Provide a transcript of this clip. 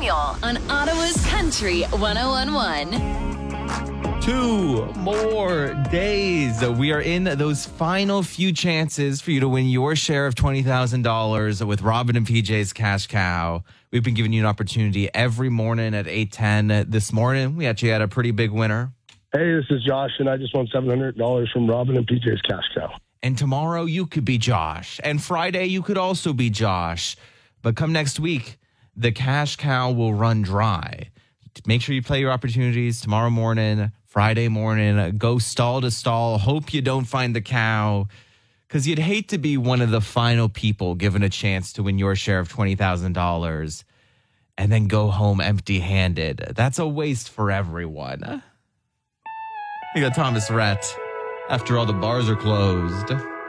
Neil on Ottawa's Country 101.1. 2 more days. We are in those final few chances for you to win your share of $20,000 with Robin and PJ's Cash Cow. We've been giving you an opportunity every morning at 8:10. This morning, we actually had a pretty big winner. Hey, this is Josh, and I just won $700 from Robin and PJ's Cash Cow. And tomorrow, you could be Josh. And Friday, you could also be Josh. But come next week, the Cash Cow will run dry. Make sure you play your opportunities tomorrow morning, Friday morning. Go stall to stall. Hope you don't find the cow, because you'd hate to be one of the final people given a chance to win your share of $20,000 and then go home empty-handed. That's a waste for everyone. We got Thomas Rhett. After all the bars are closed.